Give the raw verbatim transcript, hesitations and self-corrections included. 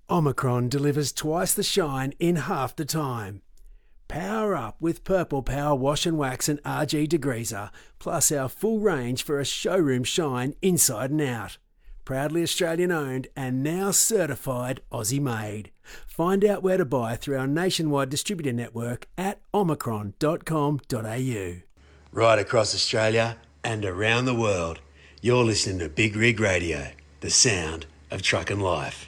Omicron delivers twice the shine in half the time. Power up with Purple Power Wash and Wax and R G Degreaser, plus our full range for a showroom shine inside and out. Proudly Australian owned and now certified Aussie made. Find out where to buy through our nationwide distributor network at omicron dot com dot a u. Right across Australia and around the world, you're listening to Big Rig Radio, the sound of truck and life.